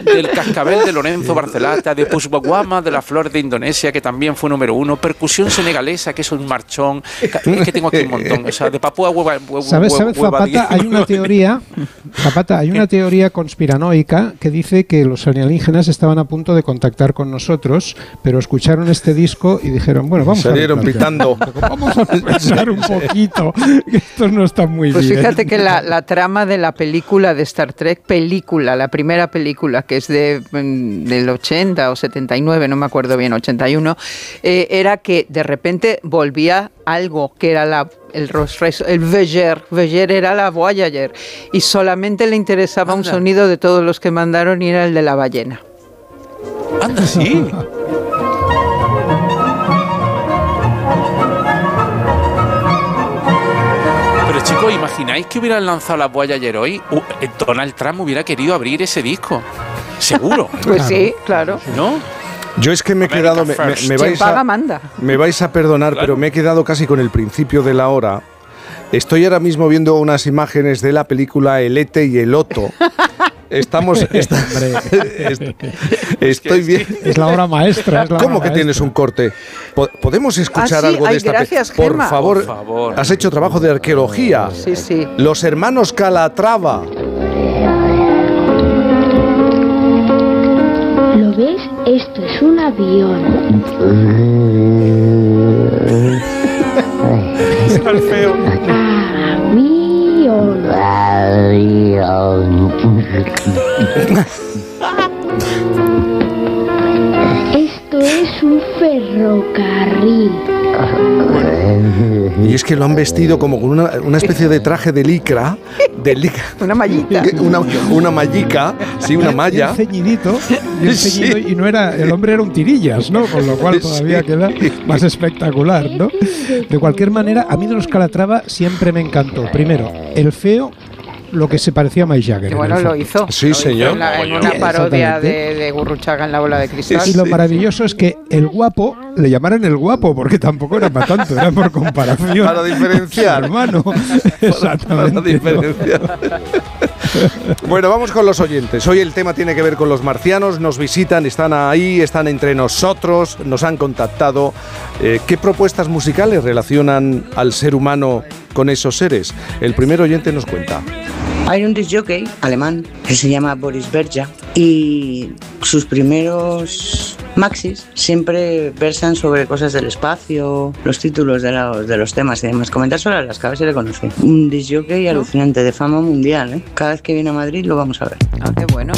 del cascabel de Lorenzo Barcelata, de Pusguaguama, de la flor de Indonesia, que también fue número 1, percusión senegalesa, que es un marchón, es que tengo aquí un montón, o sea, de Papúa ¿Sabes, Zapata? Hay una teoría conspiranoica que dice que los alienígenas estaban a punto de contactar con nosotros, pero escucharon este disco y dijeron, bueno, vamos salieron pitando. Vamos a pensar un poquito, que esto no está muy pues bien. Pues fíjate que la trama de la película de Star Trek, la primera película, que es del 80 o 79, no me acuerdo bien, 81, era que de repente volvía algo que era el Voyager era la Voyager, y solamente le interesaba un sonido de todos los que mandaron y era el de la ballena. Anda, sí. Pero chicos, ¿imagináis que hubieran lanzado la Voyager hoy? Donald Trump hubiera querido abrir ese disco. Seguro. Pues claro. Sí, claro. ¿No? Yo es que me he quedado, me vais a perdonar, claro, pero me he quedado casi con el principio de la hora. Estoy ahora mismo viendo unas imágenes de la película El Ete y el Otto. Estoy bien. Es la obra maestra. ¿Cómo que tienes un corte? ¿Podemos escuchar algo de esta película? Por favor, has hecho trabajo de arqueología. Sí, sí. Los hermanos Calatrava. ¿Lo ves? Esto es un avión. Es el feo. Esto es un ferrocarril. Y es que lo han vestido como con una especie de traje de licra. Una mallita. Una mallica, sí, una malla. Bien ceñidito, y no era, el hombre era un tirillas, ¿no? Con lo cual todavía queda más espectacular, ¿no? De cualquier manera, a mí de los Calatrava siempre me encantó. Primero, el feo, lo que se parecía a Mike Jagger. Bueno, lo hizo. Sí, señor. En una parodia de Gurruchaga en La Bola de Cristal. Y lo maravilloso es que el guapo, le llamaran el guapo, porque tampoco era para tanto, era por comparación. Para diferenciar. Hermano. Exactamente. Para diferenciar. Bueno, vamos con los oyentes. Hoy el tema tiene que ver con los marcianos. Nos visitan, están ahí, están entre nosotros, nos han contactado. ¿Qué propuestas musicales relacionan al ser humano con esos seres? El primer oyente nos cuenta. Hay un disc jockey alemán que se llama Boris Berja y sus primeros maxis siempre versan sobre cosas del espacio, los títulos de los temas y demás. Comentar sobre las cabezas le conocí. Un disc jockey alucinante, de fama mundial, ¿eh? Cada vez que viene a Madrid lo vamos a ver. Ah, qué bueno.